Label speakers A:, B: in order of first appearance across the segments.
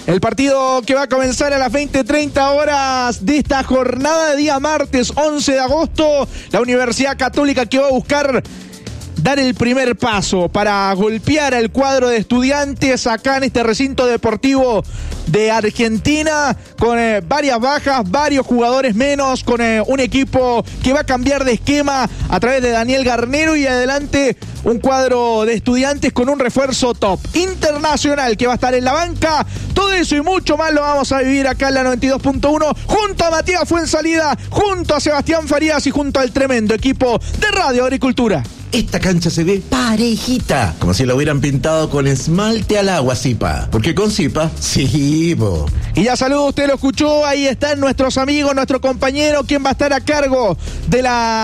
A: El partido que va a comenzar a las 20:30 horas de esta jornada de día martes 11 de agosto. La Universidad Católica que va a buscar dar el primer paso para golpear al cuadro de Estudiantes acá en este recinto deportivo de Argentina, con varias bajas, varios jugadores menos, con un equipo que va a cambiar de esquema a través de Daniel Garnero, y adelante un cuadro de Estudiantes con un refuerzo top internacional que va a estar en la banca. Todo eso y mucho más lo vamos a vivir acá en la 92.1 junto a Matías Fuensalida, junto a Sebastián Farías y junto al tremendo equipo de Radio Agricultura.
B: Esta cancha se ve parejita, como si la hubieran pintado con esmalte al agua, Zipa. Porque con Zipa, sí, po.
A: Y ya saludo, usted lo escuchó, ahí están nuestros amigos, nuestro compañero, quien va a estar a cargo de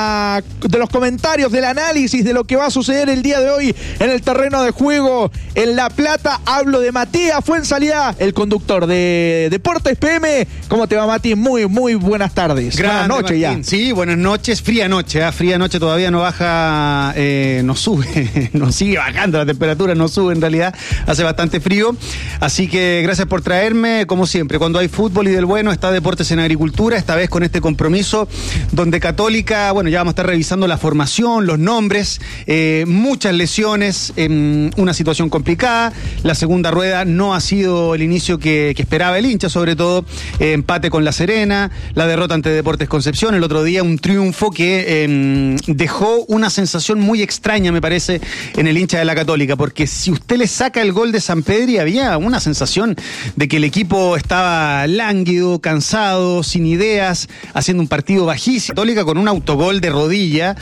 A: los comentarios, del análisis de lo que va a suceder el día de hoy en el terreno de juego en La Plata. Hablo de Matías Fuensalida, el conductor de Deportes PM. ¿Cómo te va, Mati? Muy buenas tardes.
C: Buenas noches ya. Sí, buenas noches. Fría noche, todavía no baja. No sube, no sigue bajando la temperatura, no sube en realidad, hace bastante frío, así que gracias por traerme, como siempre, cuando hay fútbol y del bueno está Deportes en Agricultura, esta vez con este compromiso donde Católica, bueno, ya vamos a estar revisando la formación, los nombres, muchas lesiones, una situación complicada, la segunda rueda no ha sido el inicio que esperaba el hincha, sobre todo empate con La Serena, la derrota ante Deportes Concepción, el otro día un triunfo que dejó una sensación muy extraña, me parece, en el hincha de la Católica, porque si usted le saca el gol de Sampedri, había una sensación de que el equipo estaba lánguido, cansado, sin ideas, haciendo un partido bajísimo. Católica con un autogol de rodilla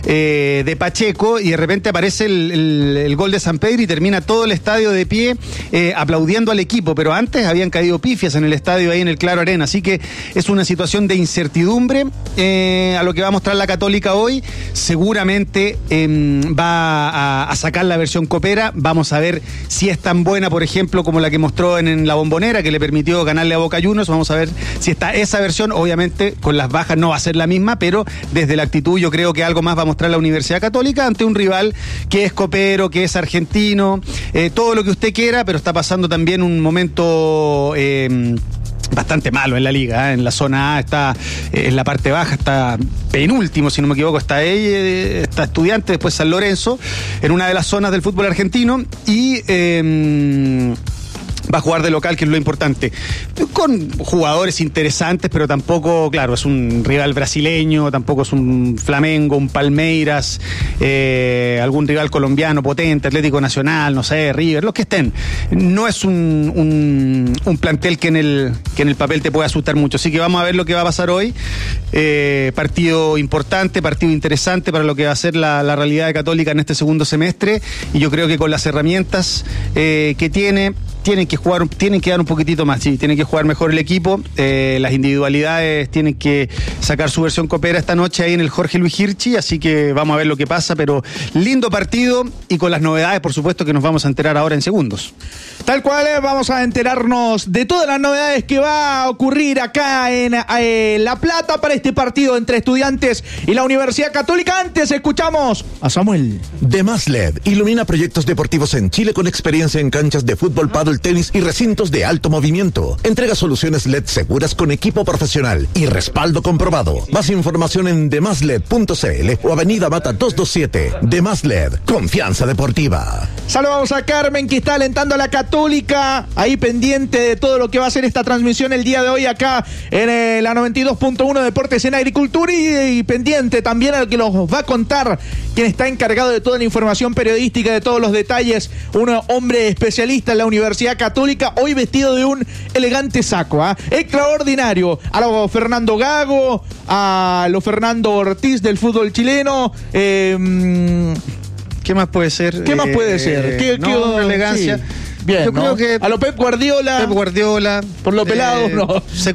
C: de Pacheco, y de repente aparece el gol de Sampedri y termina todo el estadio de pie aplaudiendo al equipo, pero antes habían caído pifias en el estadio ahí en el Claro Arena, así que es una situación de incertidumbre a lo que va a mostrar la Católica hoy. Seguramente va a sacar la versión copera, vamos a ver si es tan buena, por ejemplo, como la que mostró en la Bombonera, que le permitió ganarle a Boca Juniors. Vamos a ver si está esa versión, obviamente con las bajas no va a ser la misma, pero desde la actitud yo creo que algo más va a mostrar la Universidad Católica ante un rival que es copero, que es argentino, todo lo que usted quiera, pero está pasando también un momento bastante malo en la liga, en la zona A está en la parte baja, está penúltimo, si no me equivoco, está Estudiantes, después San Lorenzo, en una de las zonas del fútbol argentino, y va a jugar de local, que es lo importante, con jugadores interesantes, pero tampoco, claro, es un rival brasileño, tampoco es un Flamengo, un Palmeiras, algún rival colombiano potente, Atlético Nacional, no sé, River, los que estén. No es un plantel que en el papel te puede asustar mucho, así que vamos a ver lo que va a pasar hoy. Partido importante, partido interesante para lo que va a ser la realidad de Católica en este segundo semestre, y yo creo que con las herramientas que tienen que dar un poquitito más, sí, tienen que jugar mejor el equipo, las individualidades tienen que sacar su versión copera esta noche ahí en el Jorge Luis Hirchi, así que vamos a ver lo que pasa, pero lindo partido y con las novedades, por supuesto, que nos vamos a enterar ahora en segundos.
A: Tal cual, vamos a enterarnos de todas las novedades que va a ocurrir acá en La Plata para este partido entre Estudiantes y la Universidad Católica. Antes escuchamos a Samuel.
B: Demás LED ilumina proyectos deportivos en Chile con experiencia en canchas de fútbol, pádel, tenis y recintos de alto movimiento. Entrega soluciones LED seguras con equipo profesional y respaldo comprobado. Más información en demasled.cl o Avenida Mata 227. Demás LED, confianza deportiva.
A: Saludamos a Carmen, que está alentando a la Católica, ahí pendiente de todo lo que va a ser esta transmisión el día de hoy acá en la 92.1 Deportes en Agricultura, y pendiente también a lo que nos va a contar quien está encargado de toda la información periodística, de todos los detalles, un hombre especialista en la Universidad Católica, hoy vestido de un elegante saco, extraordinario, a lo Fernando Gago, a lo Fernando Ortiz del fútbol chileno.
C: ¿Qué más puede ser?
A: ¿Qué más puede ser? ¿Qué
C: una elegancia? Sí.
A: Bien,
C: yo creo que
A: a lo Pep Guardiola,
C: por lo pelado, no.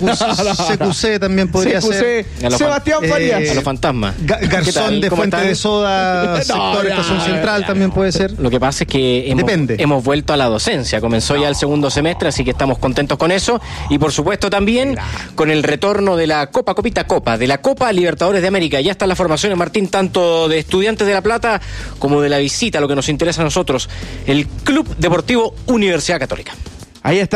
C: CQC también podría ser.
A: Sebastián Farías,
D: a los fantasmas.
C: Garzón de Fuente de Soda, sector Estación Central también puede ser.
D: Lo que pasa es que hemos vuelto a la docencia, comenzó ya el segundo semestre, así que estamos contentos con eso, y por supuesto también con el retorno de la Copa de la Copa Libertadores de América. Ya están las formaciones, Martín, tanto de Estudiantes de La Plata como de la visita, lo que nos interesa a nosotros, el Club Deportivo Universidad Católica.
A: Ahí está.